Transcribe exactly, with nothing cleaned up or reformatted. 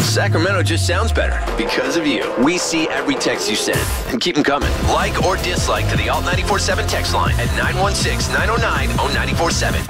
Sacramento just sounds better because of you. We see every text you send and keep them coming. Like or dislike to the Alt nine four seven text line at nine one six, nine oh nine, oh nine four seven.